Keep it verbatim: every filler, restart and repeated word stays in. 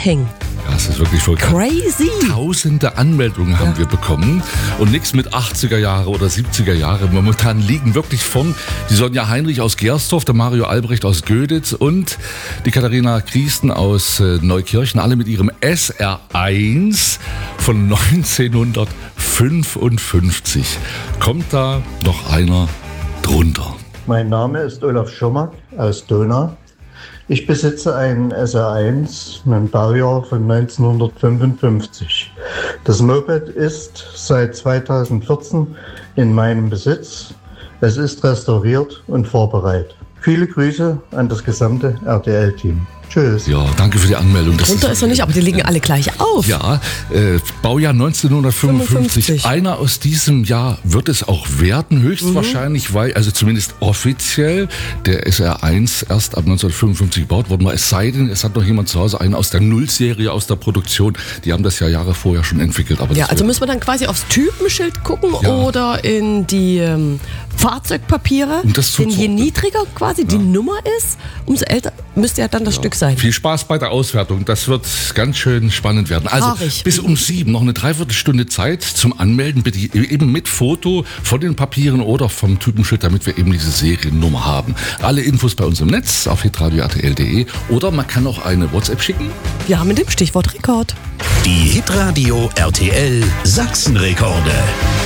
hängen. Ja, das ist wirklich voll Crazy. Tausende Anmeldungen haben Ja. wir bekommen und nichts mit achtziger Jahre oder siebziger Jahre. Momentan liegen wirklich von die Sonja Heinrich aus Gersdorf, der Mario Albrecht aus Göditz und die Katharina Kriesten aus äh, Neukirchen, alle mit ihrem S R eins von neunzehnhundertfünfundfünfzig. Kommt da noch einer drunter? Mein Name ist Olaf Schirmer aus Donau. Ich besitze einen S R eins mit einem Baujahr von neunzehnhundertfünfundfünfzig. Das Moped ist seit zweitausendvierzehn in meinem Besitz. Es ist restauriert und vorbereitet. Viele Grüße an das gesamte R T L-Team. Tschüss. Ja, danke für die Anmeldung. Das Drunter ist noch nicht, aber die liegen alle gleich auf. Ja, äh, Baujahr neunzehnhundertfünfundfünfzig. fünfundfünfzig. Einer aus diesem Jahr wird es auch werden, höchstwahrscheinlich, weil, also zumindest offiziell, der S R eins erst ab neunzehnhundertfünfundfünfzig gebaut worden war. Es sei denn, es hat noch jemand zu Hause einen aus der Nullserie, aus der Produktion. Die haben das ja Jahre vorher schon entwickelt. Aber Ja, das also wird- müssen wir dann quasi aufs Typenschild gucken Ja. oder in die ähm, Fahrzeugpapiere. Um das Denn je zuzuordnen. niedriger quasi die Nummer ist, umso älter müsste ja dann das Stück sein. Viel Spaß bei der Auswertung. Das wird ganz schön spannend werden. Also Haarig. bis um sieben noch eine Dreiviertelstunde Zeit zum Anmelden. Bitte eben mit Foto von den Papieren oder vom Typenschild, damit wir eben diese Seriennummer haben. Alle Infos bei uns im Netz auf hitradio punkt r t l punkt d e oder man kann auch eine WhatsApp schicken. Ja, mit dem Stichwort Rekord. Die Hitradio R T L Sachsenrekorde.